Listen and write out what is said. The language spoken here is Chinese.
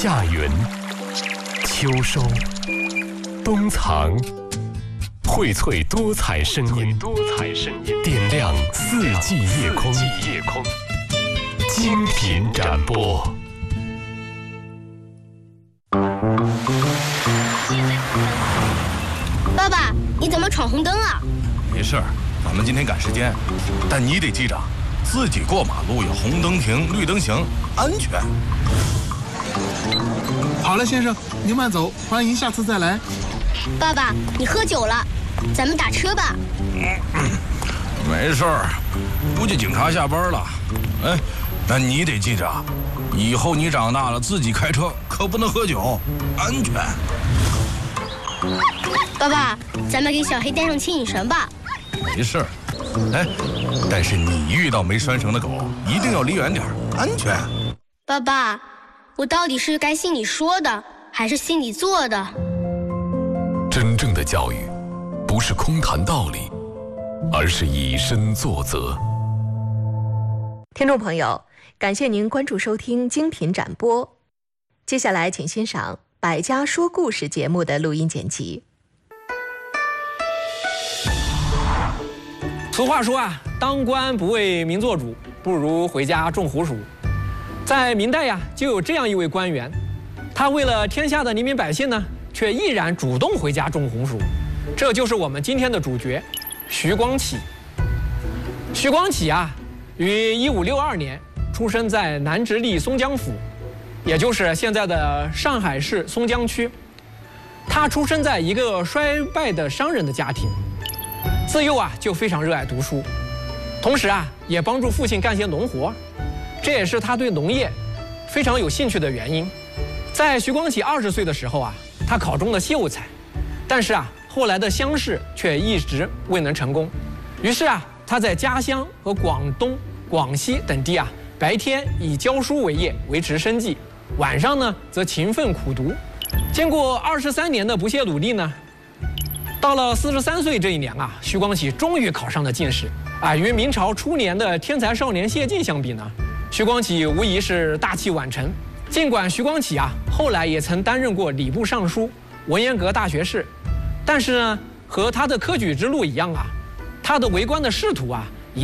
夏云、秋收、冬藏，荟萃多彩声音，点亮四季夜空，精品展播。 爸爸，你怎么闯红灯啊？ 没事儿，咱们今天赶时间，但你得记着，自己过马路要红灯停，绿灯行，安全。 好了，先生，您慢走，欢迎下次再来。 爸爸，你喝酒了，咱们打车吧。 没事儿，估计警察下班了。哎，但你得记着，以后你长大了自己开车可不能喝酒，安全。 爸爸，咱们给小黑带上牵引绳吧。 没事儿，哎，但是你遇到没拴绳的狗，一定要离远点，安全。 爸爸，我到底是该信你说的，还是信你做的？ 真正的教育，不是空谈道理，而是以身作则。 听众朋友，感谢您关注收听精品展播。接下来，请欣赏《百家说故事》节目的录音剪辑。 俗话说啊，当官不为民做主，不如回家种胡薯。在明代呀，就有这样一位官员，他为了天下的黎民百姓呢，却毅然主动回家种红薯。这就是我们今天的主角，徐光启。徐光启啊，于1562年出生在南直隶松江府，也就是现在的上海市松江区。他出生在一个衰败的商人的家庭，自幼啊就非常热爱读书，同时啊也帮助父亲干些农活，这也是他对农业非常有兴趣的原因。在徐光启20岁的时候啊，他考中了秀才，但是啊后来的乡试却一直未能成功。于是啊他在家乡和广东、广西等地啊，白天以教书为业维持生计，晚上呢则勤奋苦读。经过23年的不懈努力呢，到了43岁这一年啊，徐光启终于考上了进士啊。与明朝初年的天才少年谢晋相比呢，徐光启无疑是大器晚成。尽管徐光启啊后来也曾担任过礼部尚书、文渊阁大学士，但是呢和他的科举之路一样啊，他的为官的仕途啊